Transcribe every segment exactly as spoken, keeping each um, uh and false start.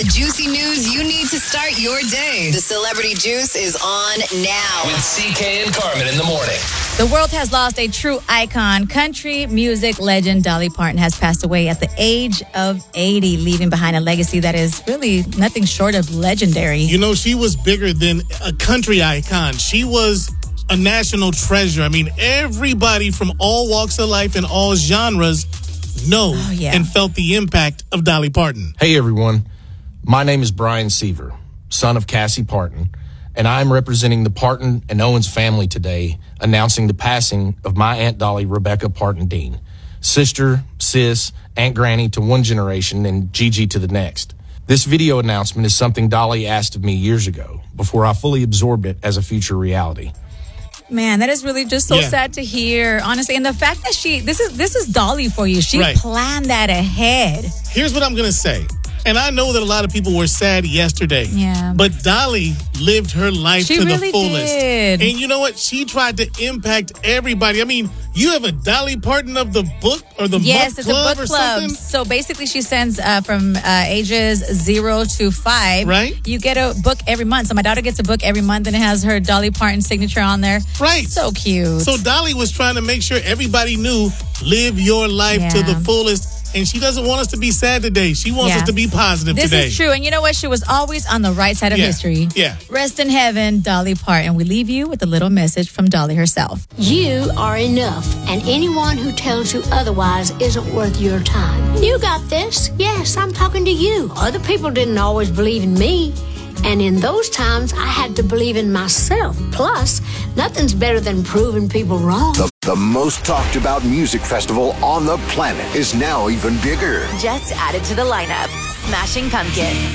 juicy news you need to start your day. The Celebrity Juice is on now. With C K and Carmen in the morning. The world has lost a true icon. Country music legend Dolly Parton has passed away at the age of eighty, leaving behind a legacy that is really nothing short of legendary. You know, she was bigger than a country icon. She was a national treasure. I mean, everybody from all walks of life and all genres know oh, yeah. and felt the impact of Dolly Parton. Hey, everyone. My name is Brian Seaver, son of Cassie Parton, and I'm representing the Parton and Owens family today, announcing the passing of my Aunt Dolly Rebecca Parton Dean, sister, sis, Aunt Granny to one generation and Gigi to the next. This video announcement is something Dolly asked of me years ago, before I fully absorbed it as a future reality. Man, that is really just so Yeah. sad to hear, honestly. And the fact that she, this is this is Dolly for you. She Right. planned that ahead. Here's what I'm going to say. And I know that a lot of people were sad yesterday. Yeah. But Dolly lived her life She to really the fullest. did. And you know what? She tried to impact everybody. I mean, you have a Dolly Parton of the book or the Yes, Mutt it's a Club book or club. something? So basically, she sends uh, from uh, ages zero to five. Right. You get a book every month. So my daughter gets a book every month, and it has her Dolly Parton signature on there. Right. So cute. So Dolly was trying to make sure everybody knew live your life to Yeah. the fullest. And she doesn't want us to be sad today. She wants Yeah. us to be positive This today. is true. And you know what? She was always on the right side of Yeah. history. Yeah. Rest in heaven, Dolly Parton. We leave you with a little message from Dolly herself. You are enough, and anyone who tells you otherwise isn't worth your time. You got this. Yes, I'm talking to you. Other people didn't always believe in me. And in those times, I had to believe in myself. Plus, nothing's better than proving people wrong. The, the most talked about music festival on the planet is now even bigger. Just added to the lineup, Smashing Pumpkins,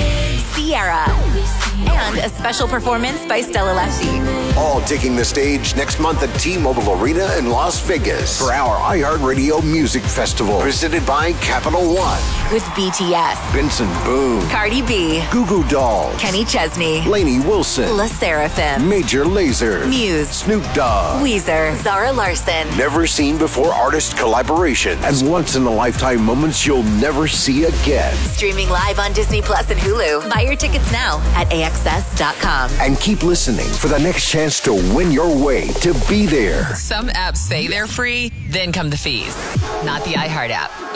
Sierra, and a special performance by Stella Lefty. All taking the stage next month at T-Mobile Arena in Las Vegas for our iHeartRadio Music Festival, presented by Capital One. With B T S, Benson Boone, Cardi B, Goo Goo Dolls, Kenny Chesney, Lainey Wilson, La Seraphim, Major Lazer, Muse, Snoop Dogg, Weezer, Zara Larson. never seen before artist collaboration, and once in a lifetime moments you'll never see again. Streaming live on Disney Plus and Hulu. Buy your tickets now at A X S dot com. And keep listening for the next chance to win your way to be there. Some apps say they're free, then come the fees. Not the iHeart app.